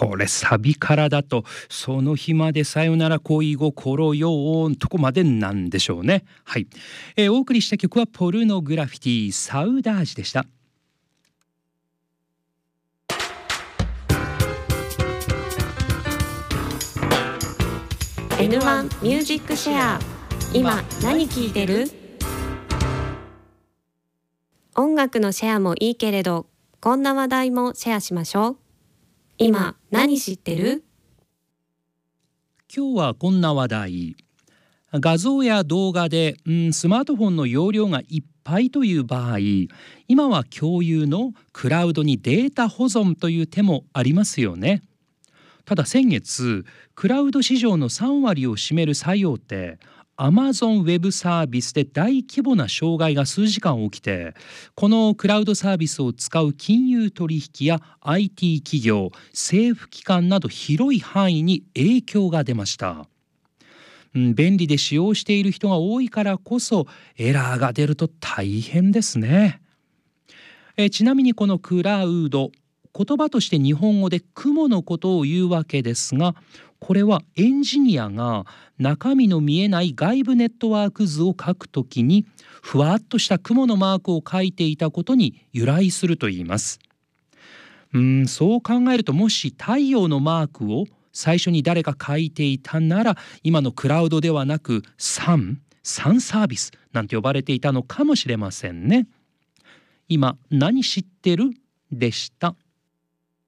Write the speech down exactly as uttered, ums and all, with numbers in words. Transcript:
これサビからだとその日までさよなら恋心よんとこまでなんでしょうね。はい、えー、お送りした曲はポルノグラフィティサウダージでした。 エヌワン ミュージックシェア、今何聴いてる？音楽のシェアもいいけれど、こんな話題もシェアしましょう。今何知ってる？ 今日はこんな話題。画像や動画で、うん、スマートフォンの容量がいっぱいという場合、今は共有のクラウドにデータ保存という手もありますよね。ただ先月、クラウド市場のさんわりを占める最大手アマゾンウェブサービスで大規模な障害が数時間起きて、このクラウドサービスを使う金融取引や アイティー 企業、政府機関など広い範囲に影響が出ました。うん、便利で使用している人が多いからこそエラーが出ると大変ですね。えちなみにこのクラウド、言葉として日本語で雲のことを言うわけですが、これはエンジニアが中身の見えない外部ネットワーク図を書くときにふわっとした雲のマークを書いていたことに由来するといいます。うーんそう考えると、もし太陽のマークを最初に誰か書いていたなら、今のクラウドではなくサン、サンサービスなんて呼ばれていたのかもしれませんね。今何知ってるでした。